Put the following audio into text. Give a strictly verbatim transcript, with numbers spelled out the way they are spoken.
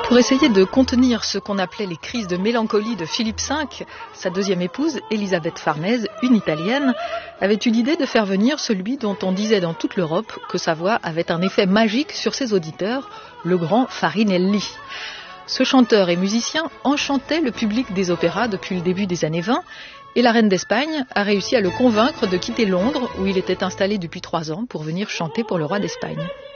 Pour essayer de contenir ce qu'on appelait les crises de mélancolie de Philippe cinq, sa deuxième épouse, Elisabeth Farnèse, une Italienne, avait eu l'idée de faire venir celui dont on disait dans toute l'Europe que sa voix avait un effet magique sur ses auditeurs, le grand Farinelli. Ce chanteur et musicien enchantait le public des opéras depuis le début des années vingt, et la reine d'Espagne a réussi à le convaincre de quitter Londres, où il était installé depuis trois ans, pour venir chanter pour le roi d'Espagne.